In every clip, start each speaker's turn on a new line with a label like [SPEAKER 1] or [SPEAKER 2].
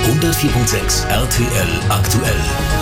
[SPEAKER 1] 104.6 RTL aktuell.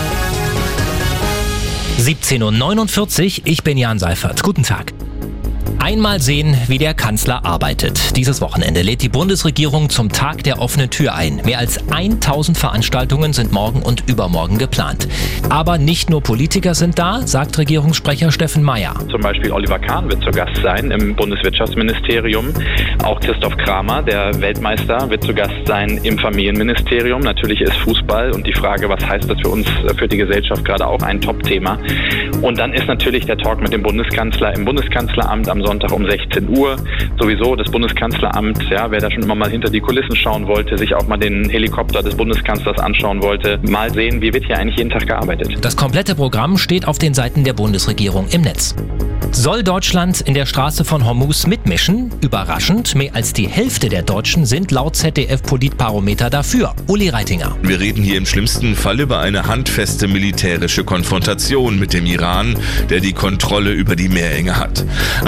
[SPEAKER 2] 17:49 Uhr, ich bin Jan Seifert. Guten Tag. Einmal sehen, wie der Kanzler arbeitet. Dieses Wochenende lädt die Bundesregierung zum Tag der offenen Tür ein. Mehr als 1000 Veranstaltungen sind morgen und übermorgen geplant. Aber nicht nur Politiker sind da, sagt Regierungssprecher Steffen Meier.
[SPEAKER 3] Zum Beispiel Oliver Kahn wird zu Gast sein im Bundeswirtschaftsministerium. Auch Christoph Kramer, der Weltmeister, wird zu Gast sein im Familienministerium. Natürlich ist Fußball und die Frage, was heißt das für uns, für die Gesellschaft, gerade auch ein Top-Thema. Und dann ist natürlich der Talk mit dem Bundeskanzler im Bundeskanzleramt am Sonntag um 16 Uhr. Sowieso das Bundeskanzleramt, ja, wer da schon immer mal hinter die Kulissen schauen wollte, sich auch mal den Helikopter des Bundeskanzlers anschauen wollte, mal sehen, wie wird hier eigentlich jeden Tag gearbeitet.
[SPEAKER 2] Das komplette Programm steht auf den Seiten der Bundesregierung im Netz. Soll Deutschland in der Straße von Hormuz mitmischen? Überraschend, mehr als die Hälfte der Deutschen sind laut ZDF-Politbarometer dafür. Uli Reitinger.
[SPEAKER 4] Wir reden hier im schlimmsten Fall über eine handfeste militärische Konfrontation mit dem Iran, der die Kontrolle über die Meerenge hat.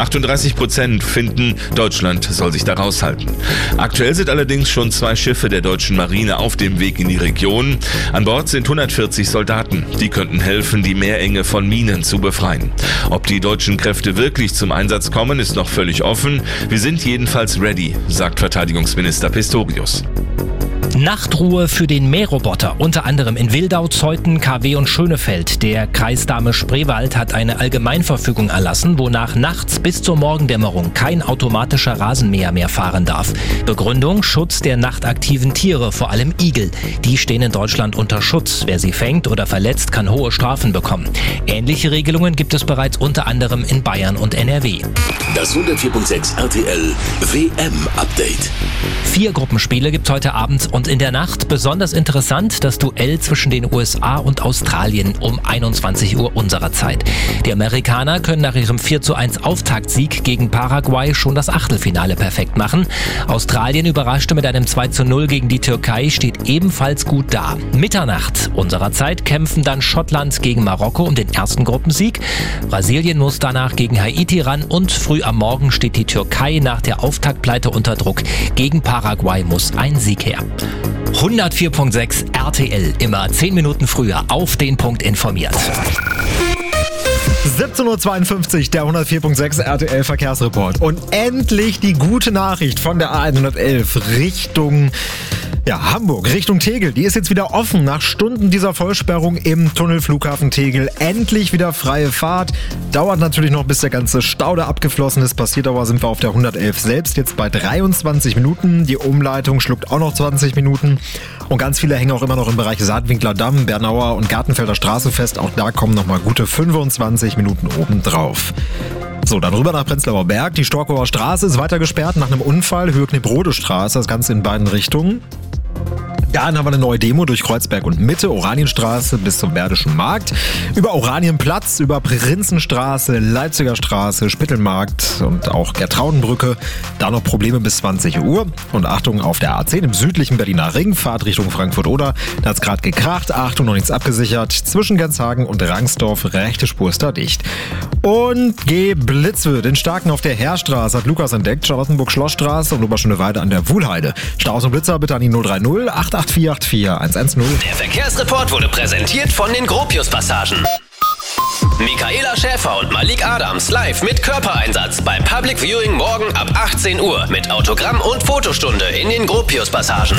[SPEAKER 4] 38% finden, Deutschland soll sich da raushalten. Aktuell sind allerdings schon 2 Schiffe der deutschen Marine auf dem Weg in die Region. An Bord sind 140 Soldaten. Die könnten helfen, die Meerenge von Minen zu befreien. Ob die deutschen Kräfte wirklich zum Einsatz kommen, ist noch völlig offen. Wir sind jedenfalls ready, sagt Verteidigungsminister Pistorius.
[SPEAKER 2] Nachtruhe für den Mähroboter, unter anderem in Wildau, Zeuthen, KW und Schönefeld. Der Kreis Dahme-Spreewald hat eine Allgemeinverfügung erlassen, wonach nachts bis zur Morgendämmerung kein automatischer Rasenmäher mehr fahren darf. Begründung: Schutz der nachtaktiven Tiere, vor allem Igel. Die stehen in Deutschland unter Schutz. Wer sie fängt oder verletzt, kann hohe Strafen bekommen. Ähnliche Regelungen gibt es bereits unter anderem in Bayern und NRW.
[SPEAKER 1] Das 104.6 RTL WM-Update.
[SPEAKER 2] 4 Gruppenspiele gibt's heute Abend und in der Nacht. Besonders interessant das Duell zwischen den USA und Australien um 21 Uhr unserer Zeit. Die Amerikaner können nach ihrem 4:1 Auftaktsieg gegen Paraguay schon das Achtelfinale perfekt machen. Australien überraschte mit einem 2:0 gegen die Türkei, steht ebenfalls gut da. Mitternacht unserer Zeit kämpfen dann Schottland gegen Marokko um den ersten Gruppensieg. Brasilien muss danach gegen Haiti ran und früh am Morgen steht die Türkei nach der Auftaktpleite unter Druck. Gegen Paraguay muss ein Sieg her. 104.6 RTL, immer 10 Minuten früher auf den Punkt informiert.
[SPEAKER 5] 17:52 Uhr, der 104.6 RTL Verkehrsreport. Und endlich die gute Nachricht von der A111 Richtung Hamburg, Richtung Tegel. Die ist jetzt wieder offen nach Stunden dieser Vollsperrung im Tunnel Flughafen Tegel. Endlich wieder freie Fahrt. Dauert natürlich noch, bis der ganze Stau da abgeflossen ist. Passiert aber, sind wir auf der 111 selbst jetzt bei 23 Minuten. Die Umleitung schluckt auch noch 20 Minuten. Und ganz viele hängen auch immer noch im Bereich Saatwinkler Damm, Bernauer und Gartenfelder Straße fest. Auch da kommen noch mal gute 25 Minuten obendrauf. So, dann rüber nach Prenzlauer Berg. Die Storkower Straße ist weiter gesperrt nach einem Unfall. Höhe Knipp-Rode Straße, das Ganze in beiden Richtungen. Dann haben wir eine neue Demo durch Kreuzberg und Mitte, Oranienstraße bis zum Berdischen Markt, über Oranienplatz, über Prinzenstraße, Leipziger Straße, Spittelmarkt und auch Gertraudenbrücke. Da noch Probleme bis 20 Uhr. Und Achtung auf der A10 im südlichen Berliner Ring, Fahrt Richtung Frankfurt-Oder. Da hat es gerade gekracht, Achtung, noch nichts abgesichert. Zwischen Genshagen und Rangsdorf, rechte Spur ist da dicht. Und Geblitzt den Starken auf der Heerstraße hat Lukas entdeckt, Charlottenburg-Schlossstraße und Oberschöneweide an der Wuhlheide. Staus und Blitzer bitte an die 030 88484 110.
[SPEAKER 6] Der Verkehrsreport wurde präsentiert von den Gropius-Passagen. Michaela Schäfer und Malik Adams live mit Körpereinsatz beim Public Viewing morgen ab 18 Uhr mit Autogramm und Fotostunde in den Gropius-Passagen.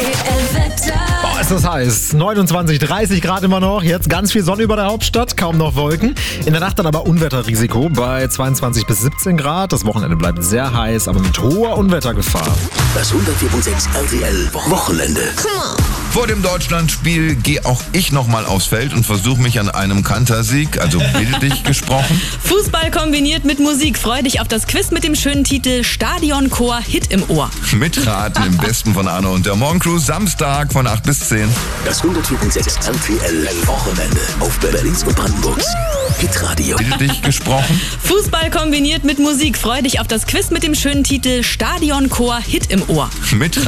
[SPEAKER 5] Boah, ist das heiß. 29, 30 Grad immer noch. Jetzt ganz viel Sonne über der Hauptstadt, kaum noch Wolken. In der Nacht dann aber Unwetterrisiko bei 22 bis 17 Grad. Das Wochenende bleibt sehr heiß, aber mit hoher Unwettergefahr.
[SPEAKER 1] Das 104.6 RTL Wochenende.
[SPEAKER 7] Vor dem Deutschlandspiel gehe auch ich nochmal aufs Feld und versuche mich an einem Kantersieg, also bildlich gesprochen.
[SPEAKER 8] Fußball kombiniert mit Musik. Freu dich auf das Quiz mit dem schönen Titel Stadionchor Hit im Ohr.
[SPEAKER 7] Mitraten im Besten von Arno und der Morgencrew, Samstag von 8 bis 10.
[SPEAKER 1] Das 104.6 RTL Wochenende auf Berlins und Brandenburgs Hitradio.
[SPEAKER 7] Bildlich gesprochen.
[SPEAKER 8] Fußball kombiniert mit Musik. Freu dich auf das Quiz mit dem schönen Titel Stadionchor Hit im Ohr.